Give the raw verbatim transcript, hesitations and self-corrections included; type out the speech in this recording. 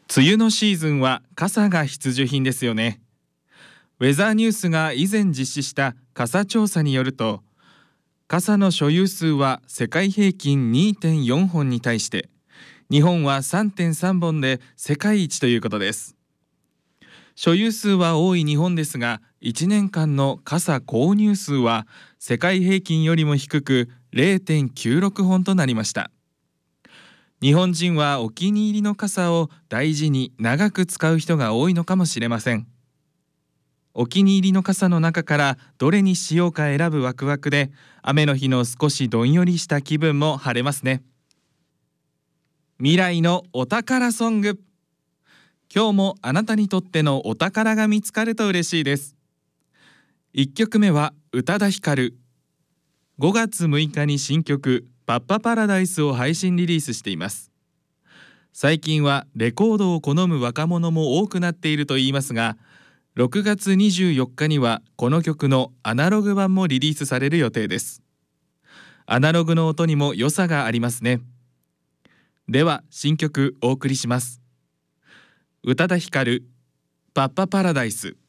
梅雨のシーズンは傘が必需品ですよね。ウェザーニュースが以前実施した傘調査によると、傘の所有数は世界平均 にてんよん 本に対して日本は さんてんさん 本で世界一ということです。所有数は多い日本ですが、いちねんかんの傘購入数は世界平均よりも低く れいてんきゅうろく 本となりました。日本人はお気に入りの傘を大事に長く使う人が多いのかもしれません。お気に入りの傘の中からどれにしようか選ぶワクワクで、雨の日の少しどんよりした気分も晴れますね。未来のお宝ソング。今日もあなたにとってのお宝が見つかると嬉しいです。いっきょくめは宇多田ヒカル。ごがつむいかに新曲パッパパラダイスを配信リリースしています。最近はレコードを好む若者も多くなっているといいますが、ろくがつにじゅうよっかにはこの曲のアナログ版もリリースされる予定です。アナログの音にも良さがありますね。では新曲お送りします。宇多田ヒカル、パッパパラダイス。